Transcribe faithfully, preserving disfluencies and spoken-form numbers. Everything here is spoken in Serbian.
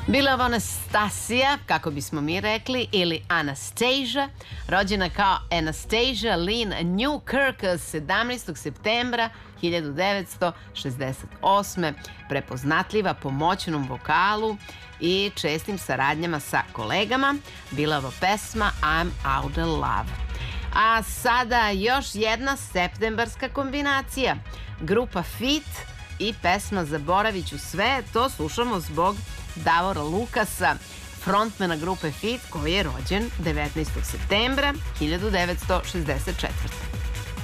Bila je Anastasia, kako bismo mi rekli, ili Anastasia, rođena kao Anastasia Lynn Newkirk sedamnaestog septembra hiljadu devetsto šezdeset osme. Prepoznatljiva po moćnom vokalu i čestim saradnjama sa kolegama. Bila je pesma I'm Out of Love. A sada još jedna septembarska kombinacija. Grupa Fit i pesma Zaboravit ću sve. To slušamo zbog Davora Lukasa, frontmana grupe Fit, koji je rođen devetnaestog septembra hiljadu devetsto šezdeset četvrte.